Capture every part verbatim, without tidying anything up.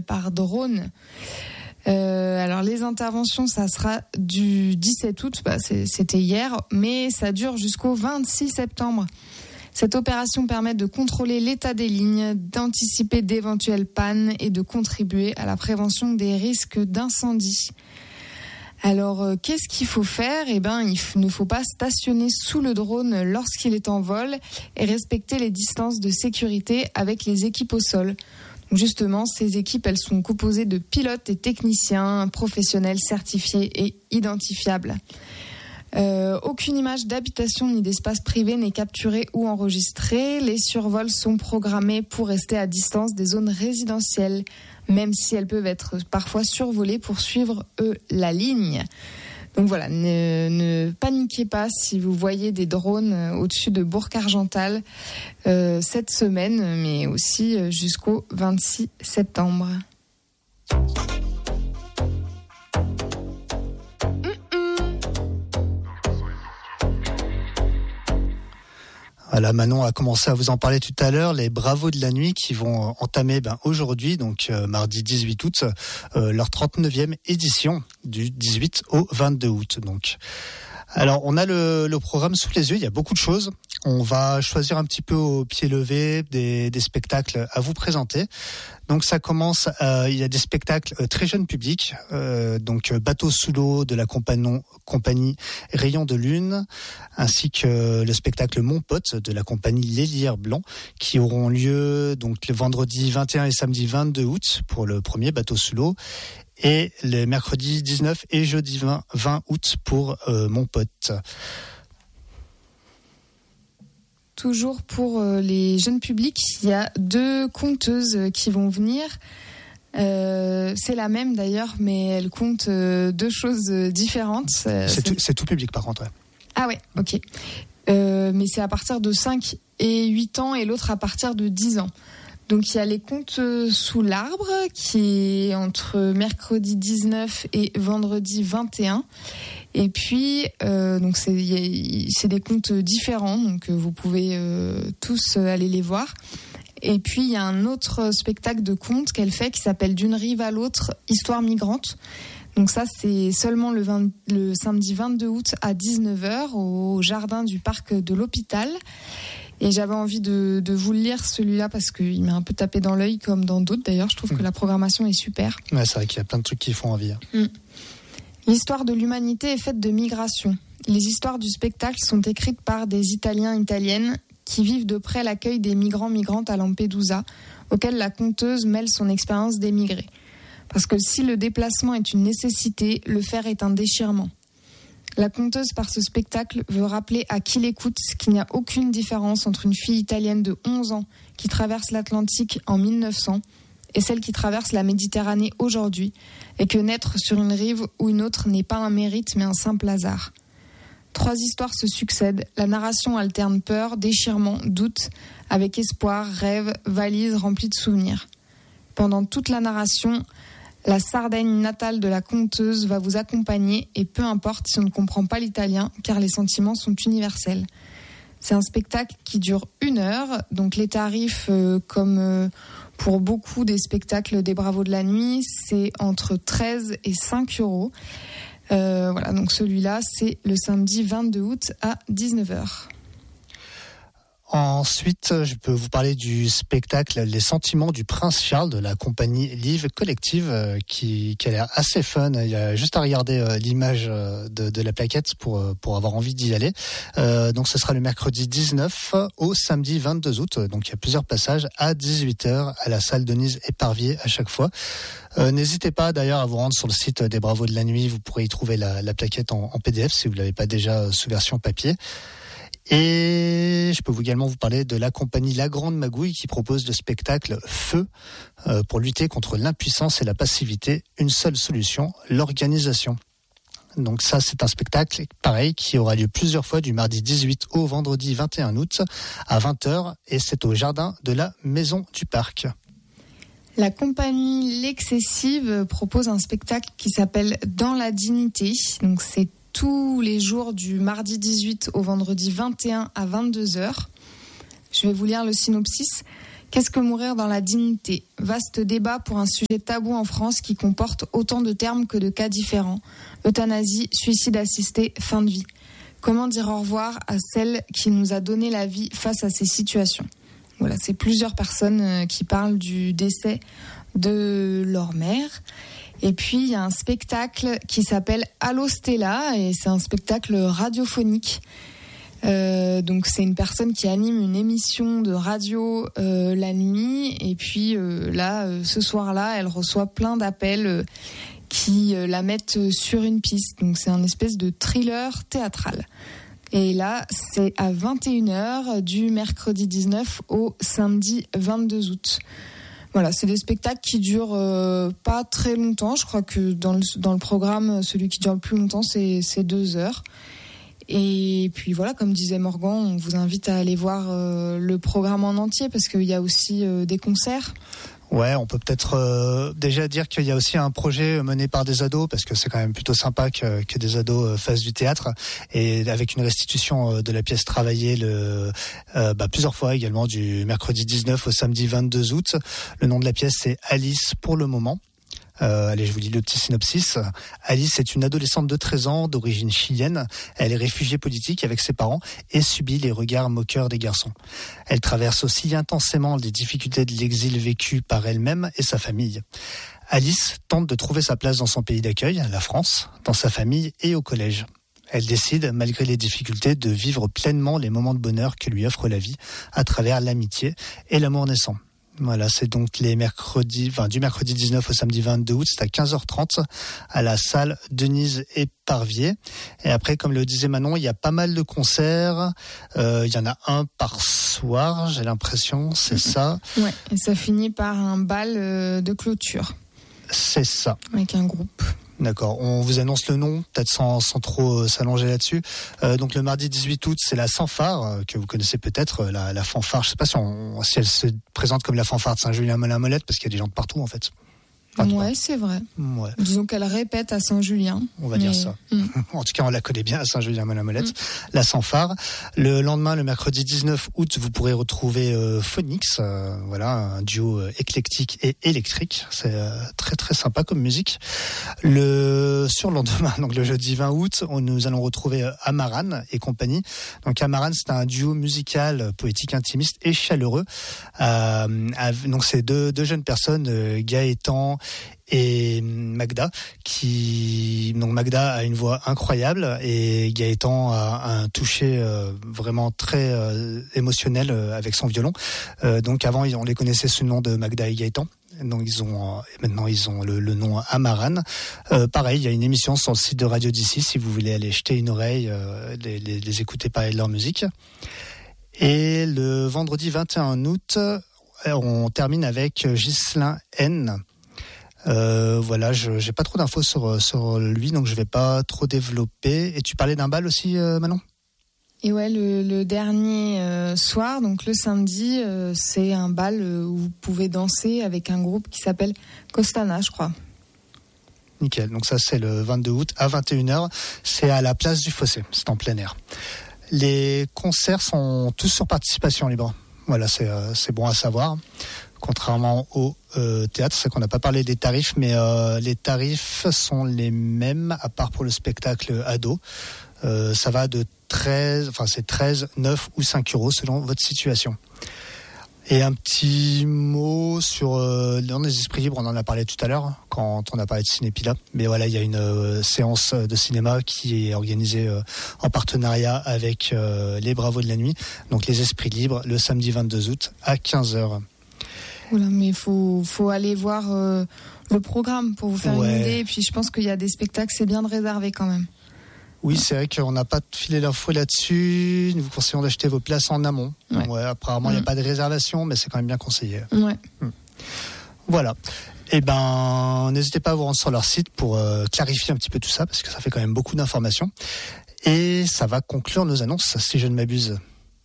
par drone. Euh, alors les interventions, ça sera du dix-sept août, bah c'est, c'était hier, mais ça dure jusqu'au vingt-six septembre. Cette opération permet de contrôler l'état des lignes, d'anticiper d'éventuelles pannes et de contribuer à la prévention des risques d'incendie. Alors, euh, qu'est-ce qu'il faut faire ? Eh ben, il f- ne faut pas stationner sous le drone lorsqu'il est en vol et respecter les distances de sécurité avec les équipes au sol. Donc justement, ces équipes, elles sont composées de pilotes et techniciens professionnels certifiés et identifiables. Euh, aucune image d'habitation ni d'espace privé n'est capturée ou enregistrée. Les survols sont programmés pour rester à distance des zones résidentielles, même si elles peuvent être parfois survolées pour suivre, eux, la ligne. Donc voilà, ne, ne paniquez pas si vous voyez des drones au-dessus de Bourg-Argental euh, cette semaine, mais aussi jusqu'au vingt-six septembre. Voilà, Manon a commencé à vous en parler tout à l'heure, les Bravos de la nuit qui vont entamer ben, aujourd'hui, donc euh, mardi dix-huit août, euh, leur trente-neuvième édition du dix-huit au vingt-deux août. Donc, alors on a le, le programme sous les yeux, il y a beaucoup de choses. On va choisir un petit peu au pied levé des, des spectacles à vous présenter. Donc ça commence, euh, il y a des spectacles euh, très jeune public, euh, donc euh, Bateau sous l'eau de la compagnon, compagnie Rayon de Lune, ainsi que le spectacle Mon Pote de la compagnie Les Lierres Blancs, qui auront lieu donc le vendredi vingt et un et samedi vingt-deux août pour le premier Bateau sous l'eau, et le mercredi dix-neuf et jeudi vingt août pour euh, Mon Pote. Toujours pour les jeunes publics, il y a deux conteuses qui vont venir. Euh, c'est la même d'ailleurs, mais elles comptent deux choses différentes. C'est, c'est... Tout, c'est tout public par contre. Ouais. Ah ouais, ok. Euh, mais c'est à partir de cinq et huit ans et l'autre à partir de dix ans. Donc il y a les contes sous l'arbre qui est entre mercredi dix-neuf et vendredi vingt et un. Et puis euh, donc c'est y a, c'est des contes différents, donc vous pouvez euh, tous aller les voir. Et puis il y a un autre spectacle de contes qu'elle fait qui s'appelle D'une rive à l'autre, histoire migrante. Donc ça c'est seulement le, vingt, le samedi vingt-deux août à dix-neuf heures au jardin du parc de l'hôpital. Et j'avais envie de, de vous le lire celui-là parce qu'il m'a un peu tapé dans l'œil comme dans d'autres d'ailleurs. Je trouve mmh. que la programmation est super. Ouais, c'est vrai qu'il y a plein de trucs qui font envie. Mmh. L'histoire de l'humanité est faite de migration. Les histoires du spectacle sont écrites par des Italiens italiennes qui vivent de près l'accueil des migrants migrantes à Lampedusa, auquel la conteuse mêle son expérience d'émigré. Parce que si le déplacement est une nécessité, le faire est un déchirement. La conteuse, par ce spectacle, veut rappeler à qui l'écoute qu'il n'y a aucune différence entre une fille italienne de onze ans qui traverse l'Atlantique en mille neuf cents et celle qui traverse la Méditerranée aujourd'hui, et que naître sur une rive ou une autre n'est pas un mérite mais un simple hasard. Trois histoires se succèdent, la narration alterne peur, déchirement, doute, avec espoir, rêve, valise remplie de souvenirs. Pendant toute la narration, la Sardaigne natale de la conteuse va vous accompagner, et peu importe si on ne comprend pas l'italien, car les sentiments sont universels. C'est un spectacle qui dure une heure, donc les tarifs, euh, comme euh, pour beaucoup des spectacles des Bravos de la nuit, c'est entre treize et cinq euros. Euh, voilà, donc celui-là, c'est le samedi vingt-deux août à dix-neuf heures. Ensuite, je peux vous parler du spectacle Les Sentiments du Prince Charles de la compagnie Live Collective qui, qui a l'air assez fun. Il y a juste à regarder euh, l'image de, de la plaquette pour, pour avoir envie d'y aller. Euh, donc ce sera le mercredi dix-neuf au samedi vingt-deux août. Donc il y a plusieurs passages à dix-huit heures à la salle Denise Éparvier à chaque fois. Euh, n'hésitez pas d'ailleurs à vous rendre sur le site des Bravos de la nuit. Vous pourrez y trouver la, la plaquette en, en P D F si vous ne l'avez pas déjà sous version papier. Et je peux également vous parler de la compagnie La Grande Magouille qui propose le spectacle Feu euh, pour lutter contre l'impuissance et la passivité. Une seule solution, l'organisation. Donc ça, c'est un spectacle, pareil, qui aura lieu plusieurs fois du mardi dix-huit au vendredi vingt et un août à vingt heures et c'est au jardin de la Maison du Parc. La compagnie L'Excessive propose un spectacle qui s'appelle Dans la dignité. Donc c'est tous les jours du mardi dix-huit au vendredi vingt et un à vingt-deux heures. Je vais vous lire le synopsis. Qu'est-ce que mourir dans la dignité ? Vaste débat pour un sujet tabou en France qui comporte autant de termes que de cas différents. Euthanasie, suicide assisté, fin de vie. Comment dire au revoir à celle qui nous a donné la vie face à ces situations ? Voilà, c'est plusieurs personnes qui parlent du décès de leur mère. Et puis, il y a un spectacle qui s'appelle Allo Stella, et c'est un spectacle radiophonique. Euh, donc, c'est une personne qui anime une émission de radio euh, la nuit. Et puis, euh, là, euh, ce soir-là, elle reçoit plein d'appels euh, qui euh, la mettent sur une piste. Donc, c'est un espèce de thriller théâtral. Et là, c'est à vingt et une heures du mercredi dix-neuf au samedi vingt-deux août. Voilà, c'est des spectacles qui durent euh, pas très longtemps. Je crois que dans le, dans le programme, celui qui dure le plus longtemps, c'est, c'est deux heures. Et puis voilà, comme disait Morgan, on vous invite à aller voir euh, le programme en entier parce qu'il y a aussi euh, des concerts. Ouais, on peut peut-être euh, déjà dire qu'il y a aussi un projet mené par des ados, parce que c'est quand même plutôt sympa que, que des ados fassent du théâtre, et avec une restitution de la pièce travaillée le, euh, bah, plusieurs fois également, du mercredi dix-neuf au samedi vingt-deux août. Le nom de la pièce, c'est Alice pour le moment. Euh, allez, je vous lis le petit synopsis. Alice est une adolescente de treize ans d'origine chilienne. Elle est réfugiée politique avec ses parents et subit les regards moqueurs des garçons. Elle traverse aussi intensément les difficultés de l'exil vécu par elle-même et sa famille. Alice tente de trouver sa place dans son pays d'accueil, la France, dans sa famille et au collège. Elle décide, malgré les difficultés, de vivre pleinement les moments de bonheur que lui offre la vie à travers l'amitié et l'amour naissant. Voilà, c'est donc les mercredis, enfin, du mercredi dix-neuf au samedi vingt-deux août, c'est à quinze heures trente à la salle Denise Éparvier. Et après, comme le disait Manon, il y a pas mal de concerts. Euh, il y en a un par soir, j'ai l'impression, c'est mmh. ça. Ouais, et ça finit par un bal de clôture. C'est ça. Avec un groupe. D'accord, on vous annonce le nom, peut-être sans, sans trop euh, s'allonger là-dessus. Euh, donc le mardi dix-huit août, c'est la Fanfare, euh, que vous connaissez peut-être, euh, la, la Fanfare. Je sais pas si, on, si elle se présente comme la Fanfare de Saint-Julien-Molin-Molette, parce qu'il y a des gens de partout en fait. Enfin, ouais, c'est vrai. Ouais. Disons qu'elle répète à Saint-Julien. On va mais... dire ça. Mmh. En tout cas, on la connaît bien à Saint-Julien-Molin-Molette. Mmh. La Fanfare. Le lendemain, le mercredi dix-neuf août, vous pourrez retrouver euh, Phonix. Euh, voilà, un duo euh, éclectique et électrique. C'est euh, très très sympa comme musique. Le surlendemain, donc le jeudi vingt août, on, nous allons retrouver euh, Amaran et compagnie. Donc Amaran, c'est un duo musical, poétique, intimiste et chaleureux. Euh, donc c'est deux, deux jeunes personnes, euh, Gaëtan et Magda, qui donc Magda a une voix incroyable et Gaëtan a un toucher euh, vraiment très euh, émotionnel euh, avec son violon. Euh, donc avant on les connaissait sous le nom de Magda et Gaëtan. Donc ils ont euh, maintenant ils ont le, le nom Amaran. Euh, pareil, il y a une émission sur le site de Radio d'ici si vous voulez aller jeter une oreille, euh, les, les, les écouter parler de leur musique. Et le vendredi vingt et un août, on termine avec Ghislain N. Euh, voilà, je j'ai pas trop d'infos sur sur lui, donc je vais pas trop développer. Et tu parlais d'un bal aussi, euh, Manon ? Et ouais, le, le dernier euh, soir, donc le samedi, euh, c'est un bal où vous pouvez danser avec un groupe qui s'appelle Costana, je crois. Nickel. Donc ça, c'est le vingt-deux août à vingt et une heures. C'est à la place du Fossé. C'est en plein air. Les concerts sont tous sur participation libre. Voilà, c'est euh, c'est bon à savoir. Contrairement au euh, théâtre, c'est qu'on n'a pas parlé des tarifs, mais euh, les tarifs sont les mêmes, à part pour le spectacle ado. Euh, ça va de treize, enfin c'est treize, neuf ou cinq euros selon votre situation. Et un petit mot sur euh, les esprits libres, on en a parlé tout à l'heure quand on a parlé de Cinépila. Mais voilà, il y a une euh, séance de cinéma qui est organisée euh, en partenariat avec euh, les Bravos de la Nuit. Donc les esprits libres, le samedi vingt-deux août à quinze heures. Voilà, mais il faut, faut aller voir euh, le programme pour vous faire ouais. une idée. Et puis je pense qu'il y a des spectacles, c'est bien de réserver quand même. Oui, c'est vrai qu'on n'a pas filé l'info là-dessus. Nous vous conseillons d'acheter vos places en amont. Ouais. Ouais, apparemment, il mmh. n'y a pas de réservation, mais c'est quand même bien conseillé. Ouais. Mmh. Voilà. Eh ben, n'hésitez pas à vous rendre sur leur site pour euh, clarifier un petit peu tout ça, parce que ça fait quand même beaucoup d'informations. Et ça va conclure nos annonces, si je ne m'abuse.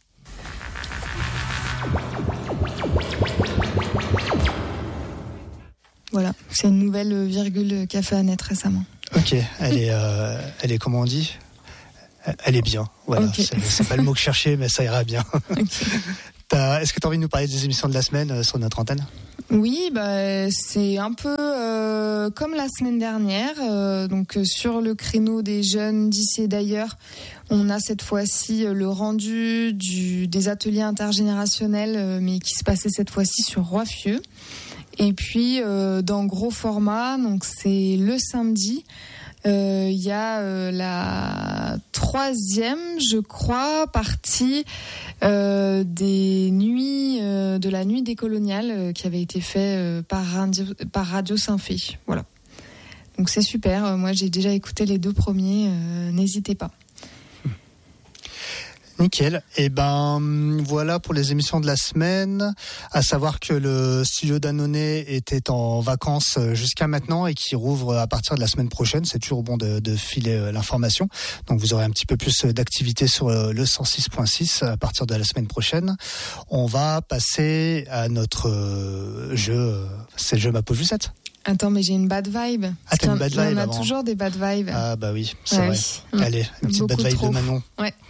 Voilà, c'est une nouvelle virgule qui a fait naître récemment. Ok, elle est, euh, elle est comment on dit ? Elle est bien. Voilà, okay. c'est, c'est pas le mot que je cherchais, mais ça ira bien. Okay. T'as, est-ce que tu as envie de nous parler des émissions de la semaine euh, sur notre antenne ? Oui, bah, c'est un peu euh, comme la semaine dernière. Euh, donc, euh, sur le créneau des jeunes d'ici et d'ailleurs, on a cette fois-ci euh, le rendu du, des ateliers intergénérationnels, euh, mais qui se passait cette fois-ci sur Roiffieux. Et puis, euh, dans gros format, donc c'est le samedi. Il euh, y a euh, la troisième, je crois, partie euh, des nuits euh, de la nuit décoloniale euh, qui avait été fait euh, par Radio, par Radio Saint-Fé. Voilà. Donc c'est super. Euh, moi, j'ai déjà écouté les deux premiers. Euh, n'hésitez pas. Nickel. Et ben voilà pour les émissions de la semaine. À savoir que le studio d'Annonay était en vacances jusqu'à maintenant et qui rouvre à partir de la semaine prochaine. C'est toujours bon de, de filer l'information. Donc vous aurez un petit peu plus d'activité sur le cent six virgule six à partir de la semaine prochaine. On va passer à notre jeu. C'est le jeu Ma Pauvre Lucette. Attends, mais j'ai une bad vibe. Ah, t'as une bad vibe. On a avant. toujours des bad vibes. Ah bah oui, c'est ouais, vrai. Oui. Allez, une petite Beaucoup bad vibe trop. de Manon. Ouais.